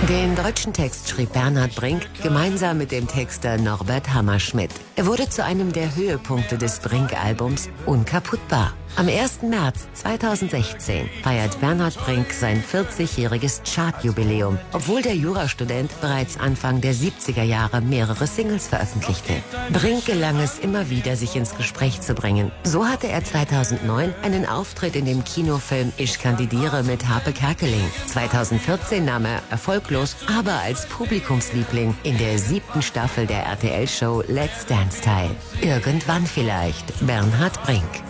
Den deutschen Text schrieb Bernhard Brink gemeinsam mit dem Texter Norbert Hammerschmidt. Er wurde zu einem der Höhepunkte des Brink-Albums Unkaputtbar. Am 1. März 2016 feiert Bernhard Brink sein 40-jähriges Chartjubiläum, obwohl der Jurastudent bereits Anfang der 70er Jahre mehrere Singles veröffentlichte. Brink gelang es immer wieder, sich ins Gespräch zu bringen. So hatte er 2009 einen Auftritt in dem Kinofilm Ich kandidiere mit Harpe Kerkeling. 2014 nahm er erfolglos, aber als Publikumsliebling in der 7. Staffel der RTL-Show Let's Dance teil. Irgendwann vielleicht Bernhard Brink.